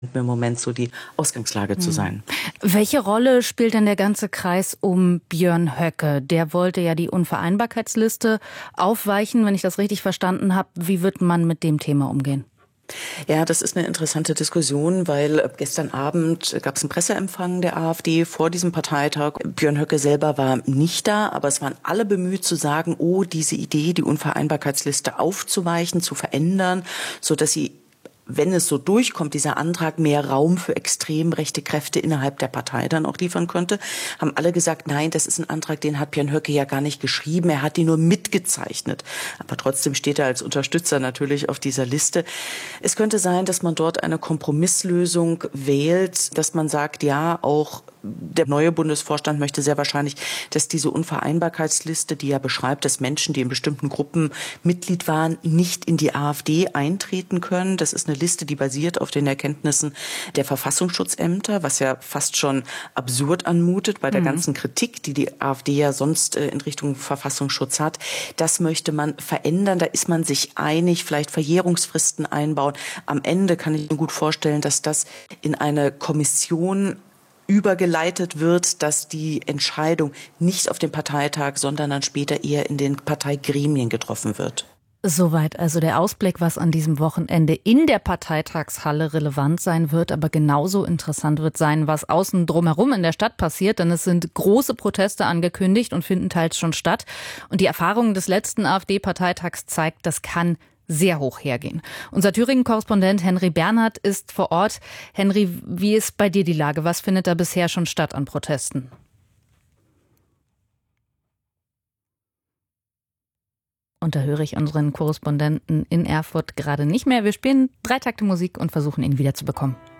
im Moment so die Ausgangslage zu sein. Welche Rolle spielt denn der ganze Kreis um Björn Höcke? Der wollte ja die Unvereinbarkeitsliste aufweichen, wenn ich das richtig verstanden habe. Wie wird man mit dem Thema umgehen? Ja, das ist eine interessante Diskussion, weil gestern Abend gab es einen Presseempfang der AfD vor diesem Parteitag. Björn Höcke selber war nicht da, aber es waren alle bemüht zu sagen, diese Idee, die Unvereinbarkeitsliste aufzuweichen, zu verändern, sodass sie, wenn es so durchkommt, dieser Antrag mehr Raum für extrem rechte Kräfte innerhalb der Partei dann auch liefern könnte, haben alle gesagt, nein, das ist ein Antrag, den hat Björn Höcke ja gar nicht geschrieben, er hat ihn nur mitgezeichnet. Aber trotzdem steht er als Unterstützer natürlich auf dieser Liste. Es könnte sein, dass man dort eine Kompromisslösung wählt, dass man sagt, ja, auch der neue Bundesvorstand möchte sehr wahrscheinlich, dass diese Unvereinbarkeitsliste, die ja beschreibt, dass Menschen, die in bestimmten Gruppen Mitglied waren, nicht in die AfD eintreten können. Das ist eine Liste, die basiert auf den Erkenntnissen der Verfassungsschutzämter, was ja fast schon absurd anmutet bei der ganzen Kritik, die die AfD ja sonst in Richtung Verfassungsschutz hat. Das möchte man verändern. Da ist man sich einig, vielleicht Verjährungsfristen einbauen. Am Ende kann ich mir gut vorstellen, dass das in eine Kommission übergeleitet wird, dass die Entscheidung nicht auf dem Parteitag, sondern dann später eher in den Parteigremien getroffen wird. Soweit also der Ausblick, was an diesem Wochenende in der Parteitagshalle relevant sein wird. Aber genauso interessant wird sein, was außen drumherum in der Stadt passiert. Denn es sind große Proteste angekündigt und finden teils schon statt. Und die Erfahrung des letzten AfD-Parteitags zeigt, das kann sehr hoch hergehen. Unser Thüringen-Korrespondent Henry Bernhard ist vor Ort. Henry, wie ist bei dir die Lage? Was findet da bisher schon statt an Protesten? Und da höre ich unseren Korrespondenten in Erfurt gerade nicht mehr. Wir spielen 3 Takte Musik und versuchen, ihn wieder zu bekommen.